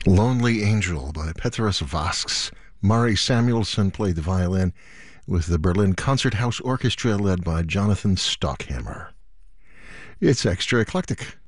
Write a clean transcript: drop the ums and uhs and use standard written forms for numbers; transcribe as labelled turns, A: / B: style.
A: Lonely Angel by Petrus Vasks. Mari Samuelson played the violin with the Berlin Concerthouse Orchestra led by Jonathan Stockhammer. It's extra eclectic